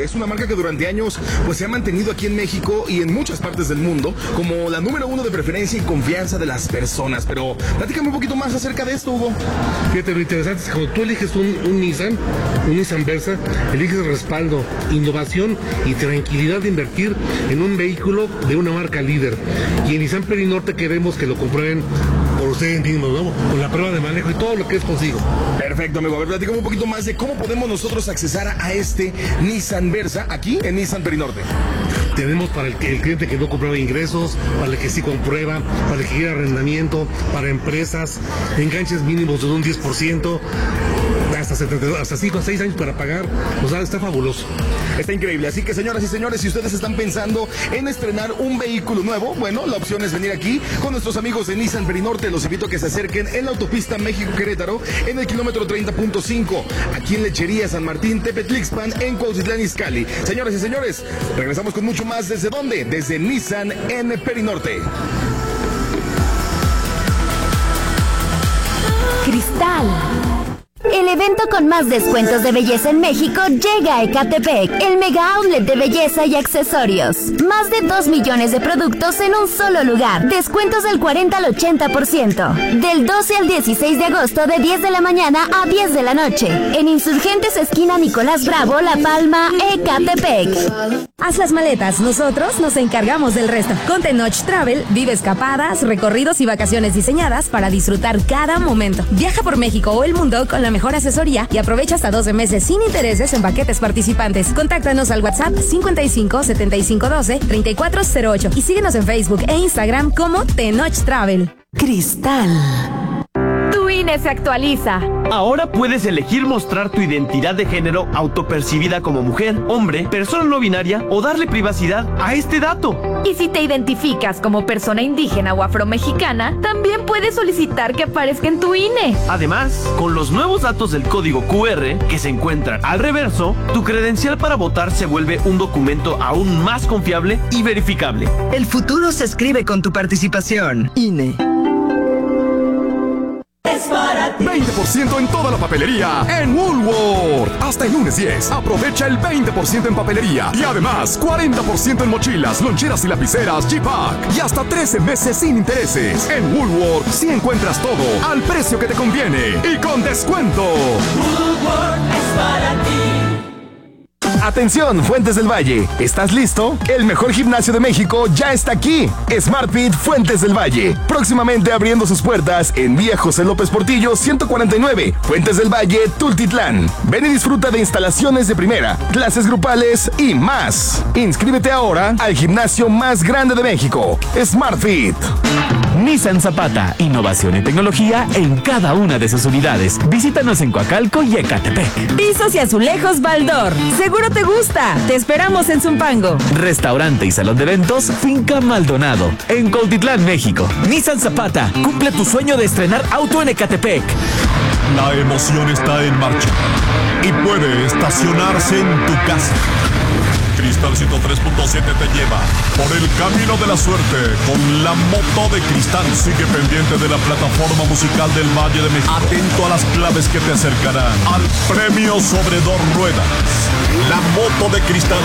Es una marca que durante años pues se ha mantenido aquí en México y en muchas partes del mundo como la número uno de preferencia y confianza de las personas. Pero platícame un poquito más acerca de esto, Hugo. Fíjate, lo interesante es que cuando tú eliges un Nissan Versa, eliges respaldo, innovación y tranquilidad de invertir en un vehículo de una marca líder. Y en Nissan Perinorte queremos que lo comprueben por ustedes mismos, ¿no? Con la prueba de manejo y todo lo que es consigo. Perfecto, amigo. A ver, platícame un poquito más de cómo podemos nosotros accesar a este Nissan Versa aquí en Nissan Perinorte. Tenemos para el cliente que no comprueba ingresos, para el que sí comprueba, para el que quiere arrendamiento, para empresas, enganches mínimos de un 10%, hasta 5 a 6 años para pagar. O sea, está fabuloso. Está increíble. Así que, señoras y señores, si ustedes están pensando en estrenar un vehículo nuevo, bueno, la opción es venir aquí con nuestros amigos de Nissan Perinorte. Los invito a que se acerquen en la autopista México-Querétaro, en el kilómetro 30.5, aquí en Lechería San Martín, Tepetlixpan, en Cuautitlán Izcalli. Señoras y señores, regresamos con mucho más. ¿Desde dónde? Desde Nissan en Perinorte. Cristal. El evento con más descuentos de belleza en México llega a Ecatepec, el mega outlet de belleza y accesorios. Más de 2 millones de productos en un solo lugar. Descuentos del 40 al 80%. Del 12 al 16 de agosto de 10 de la mañana a 10 de la noche. En Insurgentes esquina Nicolás Bravo, La Palma, Ecatepec. Haz las maletas, nosotros nos encargamos del resto. Con Tenoch Travel, vive escapadas, recorridos y vacaciones diseñadas para disfrutar cada momento. Viaja por México o el mundo con la mejor asesoría y aprovecha hasta 12 meses sin intereses en paquetes participantes. Contáctanos al WhatsApp 55 75 12 3408 y síguenos en Facebook e Instagram como Tenoch Travel. Cristal. Tu INE se actualiza. Ahora puedes elegir mostrar tu identidad de género autopercibida como mujer, hombre, persona no binaria o darle privacidad a este dato. Y si te identificas como persona indígena o afromexicana, también puedes solicitar que aparezca en tu INE. Además, con los nuevos datos del código QR que se encuentran al reverso, tu credencial para votar se vuelve un documento aún más confiable y verificable. El futuro se escribe con tu participación. INE. 20% en toda la papelería en Woolworth. Hasta el lunes 10. Aprovecha el 20% en papelería. Y además, 40% en mochilas, loncheras y lapiceras G-Pack. Y hasta 13 meses sin intereses. En Woolworth sí encuentras todo al precio que te conviene y con descuento. Woolworth es para ti. Atención, Fuentes del Valle, ¿estás listo? El mejor gimnasio de México ya está aquí. SmartFit Fuentes del Valle, próximamente abriendo sus puertas en Vía José López Portillo 149, Fuentes del Valle, Tultitlán. Ven y disfruta de instalaciones de primera, clases grupales y más. Inscríbete ahora al gimnasio más grande de México, SmartFit. Nissan Zapata, innovación y tecnología en cada una de sus unidades. Visítanos en Coacalco y Ecatepec. Pisos y azulejos Baldor. Seguro te gusta. Te esperamos en Zumpango. Restaurante y salón de eventos Finca Maldonado, en Cuautitlán, México. Nissan Zapata, cumple tu sueño de estrenar auto en Ecatepec. La emoción está en marcha y puede estacionarse en tu casa. Cristal 103.7 te lleva por el camino de la suerte con la moto de Cristal. Sigue pendiente de la plataforma musical del Valle de México. Atento a las claves que te acercarán al premio sobre 2 ruedas. La moto de Cristal.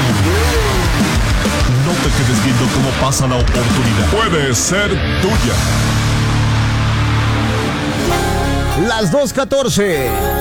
No te quedes viendo cómo pasa la oportunidad. Puede ser tuya. Las 2:14.